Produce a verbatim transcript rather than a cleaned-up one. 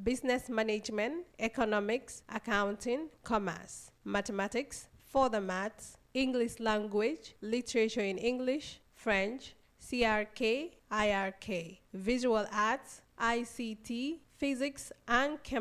business management, economics, accounting, commerce, mathematics, further maths, English language, literature in English, French, C R K, I R K, visual arts, I C T, physics, and chemistry.